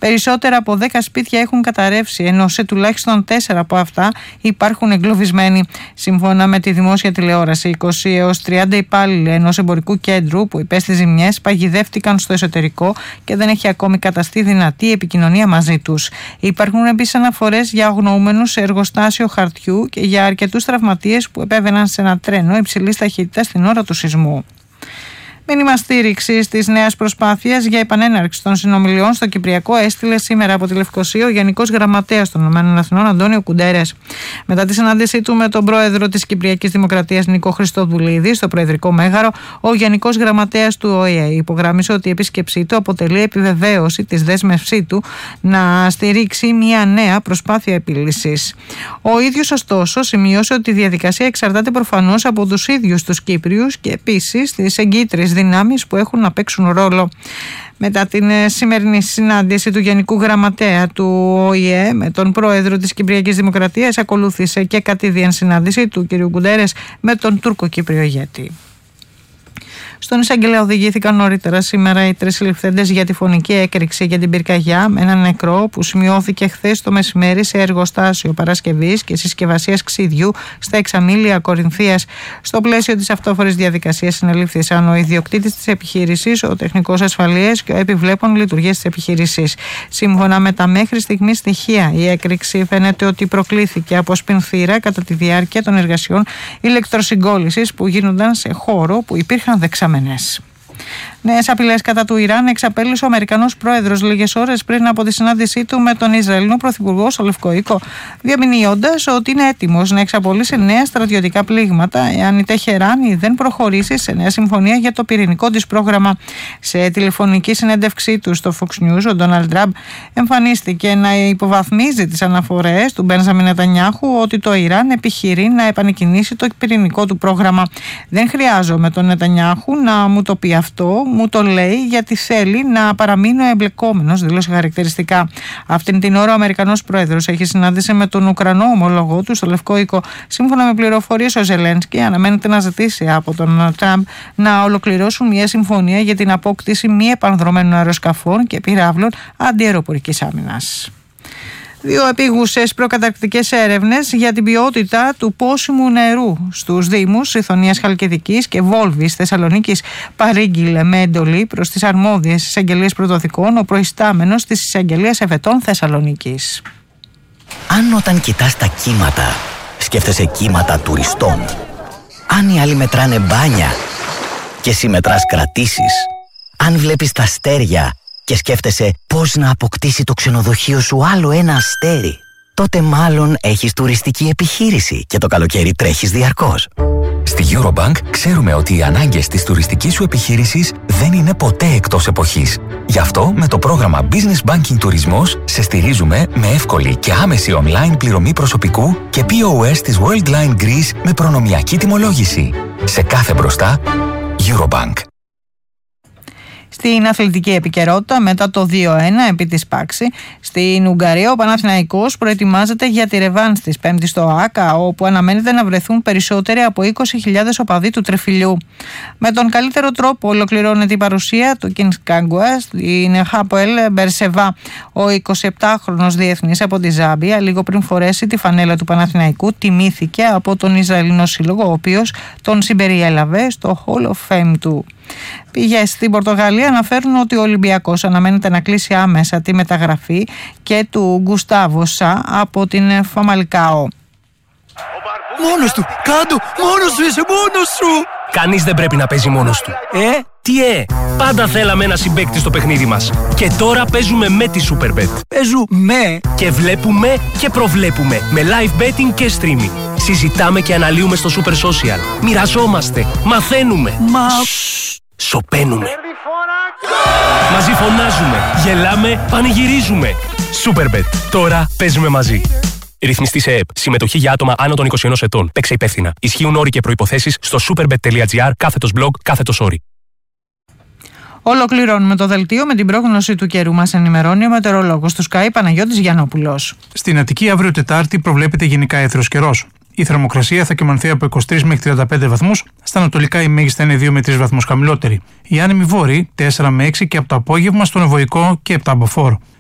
Περισσότερα από 10 σπίτια έχουν καταρρεύσει, ενώ σε τουλάχιστον 4 από αυτά υπάρχουν εγκλωβισμένοι. Σύμφωνα με τη δημόσια τηλεόραση, 20 έως 30 υπάλληλοι ενός εμπορικού κέντρου που υπέστη ζημιές παγιδεύτηκαν στο εσωτερικό και δεν έχει ακόμη καταστεί δυνατή επικοινωνία μαζί τους. Υπάρχουν επίσης αναφορές για αγνοούμενους σε εργοστάσιο χαρτιού και για αρκετούς τραυματίες που επέβαιναν σε ένα τρένο υψηλής ταχύτητας την ώρα του σεισμού. Μήνυμα στήριξης της νέας προσπάθειας για επανέναρξη των συνομιλιών στο Κυπριακό έστειλε σήμερα από τη Λευκοσία ο Γενικός Γραμματέας των ΗΠΑ, Αντώνιο Κουντέρες. Μετά τη συνάντησή του με τον πρόεδρο της Κυπριακής Δημοκρατίας, Νίκο Χριστοδουλίδη, στο Προεδρικό Μέγαρο, ο Γενικός Γραμματέας του ΟΗΕ υπογράμμισε ότι η επίσκεψή του αποτελεί επιβεβαίωση της δέσμευσή του να στηρίξει μια νέα προσπάθεια επίλυσης. Ο ίδιος, ωστόσο, σημείωσε ότι η διαδικασία εξαρτάται προφανώς από τους ίδιους τους Κύπριους και επίσης τις εγκύτρες δυνάμεις που έχουν να παίξουν ρόλο. Μετά την σημερινή συνάντηση του Γενικού Γραμματέα του ΟΗΕ με τον πρόεδρο της Κυπριακής Δημοκρατίας, ακολούθησε και κατηδίαν συνάντηση του κ. Κουντέρες με τον Τούρκο-Κύπριο ηγέτη. Στον εισαγγελέα οδηγήθηκαν νωρίτερα σήμερα οι 3 συλληφθέντες για τη φωνική έκρηξη για την πυρκαγιά με έναν νεκρό που σημειώθηκε χθες το μεσημέρι σε εργοστάσιο παρασκευής και συσκευασίας ξυδιού στα Εξαμήλια Κορινθίας. Στο πλαίσιο της αυτόφορης διαδικασίας συνελήφθησαν ο ιδιοκτήτης της επιχείρησης, ο τεχνικός ασφαλείας και ο επιβλέπων λειτουργίας της επιχείρησης. Σύμφωνα με τα μέχρι στιγμής στοιχεία, η έκρηξη φαίνεται ότι προκλήθηκε από σπινθήρα κατά τη διάρκεια των εργασιών ηλεκτροσυγκόλλησης που γίνονταν σε χώρο που υπήρχαν δεξαμενές. Νέες απειλές κατά του Ιράν εξαπέλυσε ο Αμερικανός πρόεδρος λίγες ώρες πριν από τη συνάντησή του με τον Ισραηλινό πρωθυπουργό στο Λευκό Οίκο, διαμηνύοντας ότι είναι έτοιμος να εξαπολύσει νέα στρατιωτικά πλήγματα εάν η Τεχεράνη δεν προχωρήσει σε νέα συμφωνία για το πυρηνικό της πρόγραμμα. Σε τηλεφωνική συνέντευξή του στο Fox News, ο Ντόναλντ Τραμπ εμφανίστηκε να υποβαθμίζει τις αναφορές του Μπένζαμιν Νετανιάχου ότι το Ιράν επιχειρεί να επανεκκινήσει το πυρηνικό του πρόγραμμα. Δεν χρειάζομαι τον Νετανιάχου να μου το πει αυτό. Μου το λέει γιατί θέλει να παραμείνει εμπλεκόμενος, δήλωσε χαρακτηριστικά. Αυτήν την ώρα ο Αμερικανός πρόεδρος έχει συνάντηση με τον Ουκρανό ομόλογό του στο Λευκό Οίκο. Σύμφωνα με πληροφορίες, ο Ζελένσκι αναμένεται να ζητήσει από τον Τραμπ να ολοκληρώσουν μια συμφωνία για την απόκτηση μη επανδρομένων αεροσκαφών και πυράβλων αντιαεροπορικής άμυνας. 2 επίγουσες προκαταρκτικές έρευνες για την ποιότητα του πόσιμου νερού στους Δήμους Ιθωνίας Χαλκιδικής και Βόλβης Θεσσαλονίκης παρήγγειλε με εντολή προς τις αρμόδιες εισαγγελίες πρωτοδικών ο προϊστάμενος της εισαγγελίας Εφετών Θεσσαλονίκης. Αν όταν κοιτάς τα κύματα σκέφτεσαι κύματα τουριστών, αν οι άλλοι μετράνε μπάνια και εσύ μετράς κρατήσεις, αν βλέπεις τα αστέρια και σκέφτεσαι πώς να αποκτήσει το ξενοδοχείο σου άλλο ένα αστέρι, τότε μάλλον έχεις τουριστική επιχείρηση και το καλοκαίρι τρέχεις διαρκώς. Στη Eurobank ξέρουμε ότι οι ανάγκες της τουριστικής σου επιχείρησης δεν είναι ποτέ εκτός εποχής. Γι' αυτό με το πρόγραμμα Business Banking Τουρισμός σε στηρίζουμε με εύκολη και άμεση online πληρωμή προσωπικού και POS της Worldline Greece με προνομιακή τιμολόγηση. Σε κάθε μπροστά, Eurobank. Στην αθλητική επικαιρότητα, μετά το 2-1 επί της Πάξη, στην Ουγγαρία ο Παναθηναϊκός προετοιμάζεται για τη ρεβάνς της Πέμπτης στο ΆΚΑ, όπου αναμένεται να βρεθούν περισσότεροι από 20.000 οπαδοί του Τρεφιλιού. Με τον καλύτερο τρόπο ολοκληρώνεται η παρουσία του Κινγκς Κάγκουα στην Χάποελ Μπερσεβά. Ο 27χρονος διεθνής από τη Ζάμπια, λίγο πριν φορέσει τη φανέλα του Παναθηναϊκού, τιμήθηκε από τον Ισραηλινό σύλλογο, ο οποίος τον συμπεριέλαβε στο Hall of Fame του. Πηγές στην Πορτογαλία αναφέρουν ότι ο Ολυμπιακός αναμένεται να κλείσει άμεσα τη μεταγραφή και του Γκουστάβο Σα από την Φαμαλικάο. Μόνος του! Κάντο! Μόνος σου! Είσαι μόνος σου! Κανείς δεν πρέπει να παίζει μόνος του. Τι πάντα θέλαμε ένα συμπαίκτη στο παιχνίδι μας. Και τώρα παίζουμε με τη Superbet. Παίζουμε! Και βλέπουμε και προβλέπουμε. Με live betting και streaming. Συζητάμε και αναλύουμε στο Super Social. Μοιραζόμαστε. Μαθαίνουμε. Σωπαίνουμε. Μαζί φωνάζουμε. Γελάμε. Πανηγυρίζουμε. Superbet. Τώρα παίζουμε μαζί. Ρυθμιστή σε ΕΕΠ. Συμμετοχή για άτομα άνω των 21 ετών. Παίξε υπεύθυνα. Ισχύουν όροι και προϋποθέσεις στο superbet.gr/blog/όροι. Ολοκληρώνουμε το δελτίο με την πρόγνωση του καιρού. Μας ενημερώνει ο μετεωρολόγος του Sky Παναγιώτης Γιαννόπουλος. Στην Αττική αύριο Τετάρτη προβλέπεται γενικά έθρος καιρός. Η θερμοκρασία θα κυμανθεί από 23 μέχρι 35 βαθμούς, στα ανατολικά η μέγιστη θα είναι 2 με 3 βαθμούς χαμηλότερη. Η άνεμη βόρειη 4 με 6 και από το απόγευμα στον Ευωικό και από το Αμποφόρο.